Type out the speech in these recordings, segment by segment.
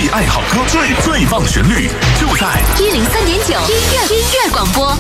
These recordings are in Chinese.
爱好歌，最棒的旋律就在 103.9音乐广播。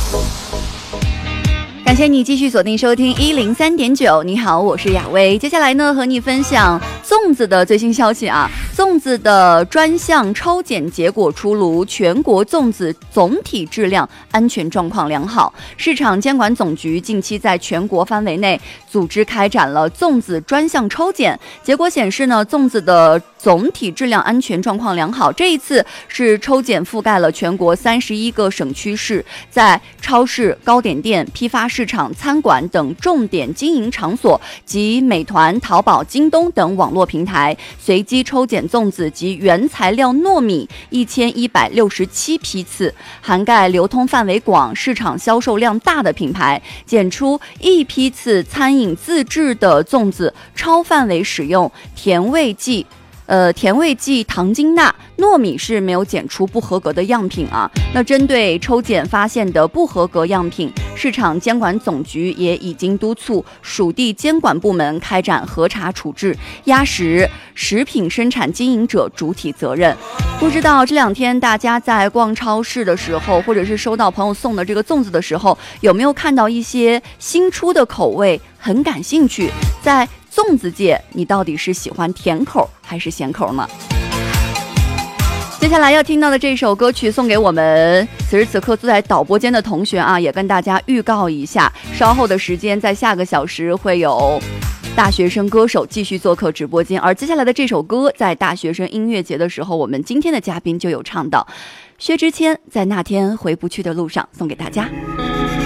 感谢你继续锁定收听103.9。你好，我是雅薇。接下来呢，和你分享粽子的最新消息啊。粽子的专项抽检结果出炉，全国粽子总体质量安全状况良好。市场监管总局近期在全国范围内组织开展了粽子专项抽检，结果显示呢，粽子的总体质量安全状况良好。这一次是抽检覆盖了全国31个省区市，在超市、糕点店、批发市场、餐馆等重点经营场所及美团、淘宝、京东等网络平台，随机抽检粽子及原材料糯米1167批次，涵盖流通范围广、市场销售量大的品牌，检出1批次餐饮自制的粽子超范围使用甜味剂糖精钠，糯米是没有检出不合格的样品啊。那针对抽检发现的不合格样品，市场监管总局也已经督促属地监管部门开展核查处置，压实食品生产经营者主体责任。不知道这两天大家在逛超市的时候，或者是收到朋友送的这个粽子的时候，有没有看到一些新出的口味，很感兴趣？在粽子界，你到底是喜欢甜口还是咸口呢？接下来要听到的这首歌曲送给我们此时此刻坐在导播间的同学啊，也跟大家预告一下，稍后的时间在下个小时会有大学生歌手继续做客直播间，而接下来的这首歌在大学生音乐节的时候，我们今天的嘉宾就有唱到，薛之谦在那天回不去的路上送给大家。